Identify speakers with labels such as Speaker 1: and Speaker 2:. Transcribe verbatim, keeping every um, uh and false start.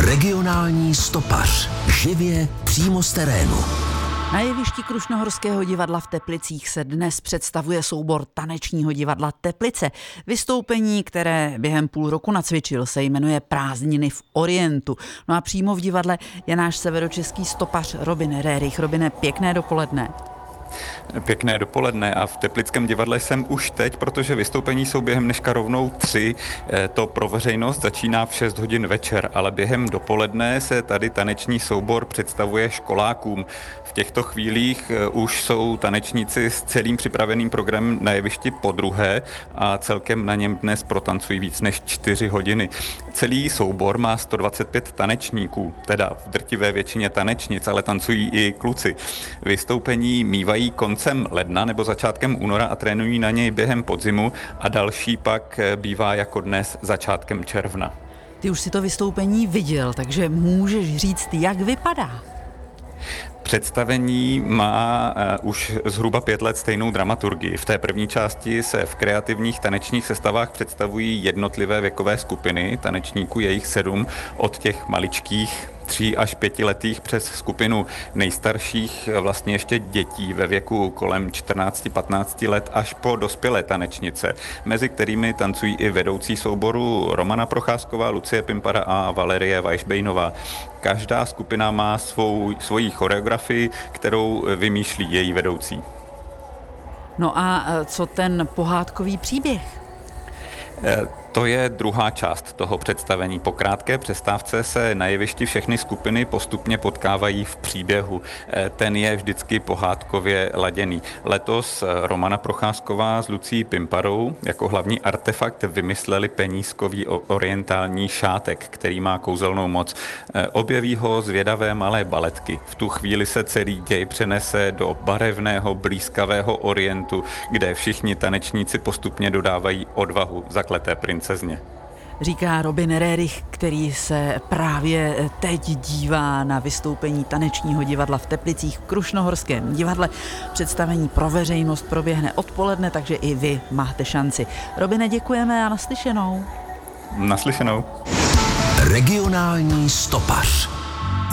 Speaker 1: Regionální stopař. Živě přímo z terénu.
Speaker 2: Na jevišti Krušnohorského divadla v Teplicích se dnes představuje soubor tanečního divadla Teplice. Vystoupení, které během půl roku nacvičil, se jmenuje Prázdniny v Orientu. No a přímo v divadle je náš severočeský stopař Robin Rerich. Robine, pěkné dopoledne.
Speaker 3: Pěkné dopoledne a v Teplickém divadle jsem už teď, protože vystoupení jsou během dneška rovnou tři. To pro veřejnost začíná v šest hodin večer, ale během dopoledne se tady taneční soubor představuje školákům. V těchto chvílích už jsou tanečníci s celým připraveným programem na jevišti podruhé a celkem na něm dnes protancují víc než čtyři hodiny. Celý soubor má sto dvacet pět tanečníků, teda v drtivé většině tanečnic, ale tancují i kluci. Vystoupení mívají koncem ledna nebo začátkem února a trénují na něj během podzimu a další pak bývá jako dnes začátkem června.
Speaker 2: Ty už si to vystoupení viděl, takže můžeš říct, jak vypadá.
Speaker 3: Představení má uh, už zhruba pět let stejnou dramaturgii. V té první části se v kreativních tanečních sestavách představují jednotlivé věkové skupiny tanečníků, je jich sedm, od těch maličkých tří až pětiletých přes skupinu nejstarších, vlastně ještě dětí ve věku kolem čtrnáct patnáct let až po dospělé tanečnice, mezi kterými tancují i vedoucí souboru Romana Procházková, Lucie Pimpara a Valerie Weissbeinová. Každá skupina má svou, svoji choreografii, kterou vymýšlí její vedoucí.
Speaker 2: No a co ten pohádkový příběh?
Speaker 3: To je druhá část toho představení. Po krátké přestávce se na jevišti všechny skupiny postupně potkávají v příběhu. Ten je vždycky pohádkově laděný. Letos Romana Procházková s Lucí Pimparou jako hlavní artefakt vymysleli penízkový orientální šátek, který má kouzelnou moc. Objeví ho zvědavé malé baletky. V tu chvíli se celý děj přenese do barevného, blýskavého Orientu, kde všichni tanečníci postupně dodávají odvahu zakleté princezně.
Speaker 2: Říká Robin Rerich, který se právě teď dívá na vystoupení tanečního divadla v Teplicích v Krušnohorském divadle. Představení pro veřejnost proběhne odpoledne, takže i vy máte šanci. Robine, děkujeme a naslyšenou.
Speaker 3: Naslyšenou.
Speaker 1: Regionální stopař.